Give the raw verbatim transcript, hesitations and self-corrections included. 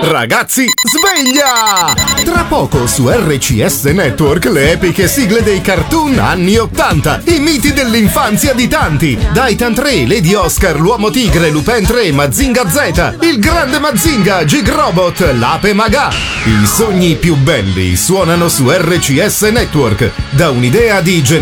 Ragazzi, sveglia! Tra poco su R C S Network le epiche sigle dei cartoon anni ottanta, i miti dell'infanzia di tanti. Daitan tre, Lady Oscar, l'Uomo Tigre, Lupin tre, Mazinga Z, il grande Mazinga, Gig Robot, l'Ape Maga. I sogni più belli suonano su R C S Network, da un'idea di Gennaro